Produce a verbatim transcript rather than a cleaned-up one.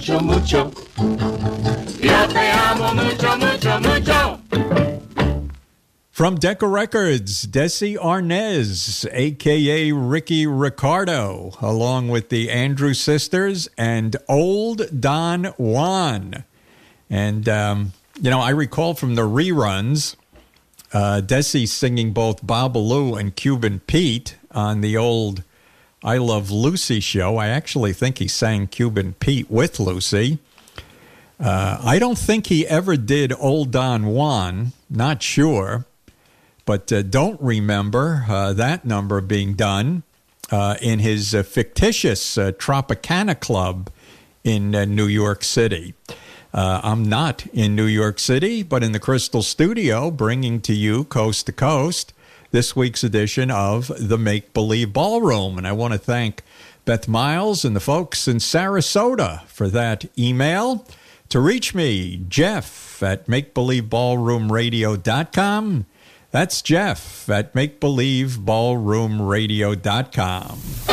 Mucho, mucho. Yo te amo mucho, mucho, mucho. From Decca Records, Desi Arnaz, a k a. Ricky Ricardo, along with the Andrews Sisters and Old Don Juan. And, um, you know, I recall from the reruns, uh, Desi singing both Babalu and Cuban Pete on the old I Love Lucy show. I actually think he sang Cuban Pete with Lucy. Uh, I don't think he ever did Old Don Juan, not sure. But uh, don't remember uh, that number being done uh, in his uh, fictitious uh, Tropicana Club in uh, New York City. Uh, I'm not in New York City, but in the Crystal Studio, bringing to you coast to coast this week's edition of the Make Believe Ballroom. And I want to thank Beth Miles and the folks in Sarasota for that email. To reach me, Jeff at make believe ballroom radio dot com. That's Jeff at make believe ballroom radio dot com.